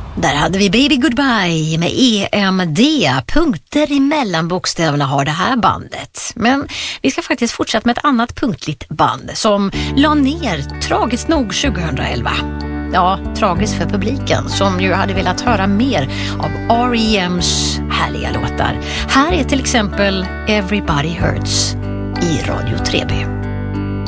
Där hade vi Baby Goodbye med EMD. Punkter emellan bokstäverna har det här bandet. Men vi ska faktiskt fortsätta med ett annat punktligt band som la ner tragiskt nog 2011. Ja, tragiskt för publiken som ju hade velat höra mer av R.E.M's härliga låtar. Här är till exempel Everybody Hurts i Radio 3B.